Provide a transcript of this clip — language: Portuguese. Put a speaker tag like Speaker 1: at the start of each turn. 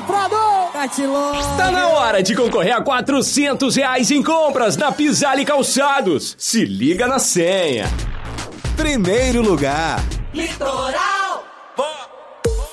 Speaker 1: Estuprador!
Speaker 2: Catiló!
Speaker 3: Tá na hora de concorrer a R$400 em compras na Pisale Calçados. Se liga na senha.
Speaker 4: Primeiro lugar.
Speaker 5: Litoral.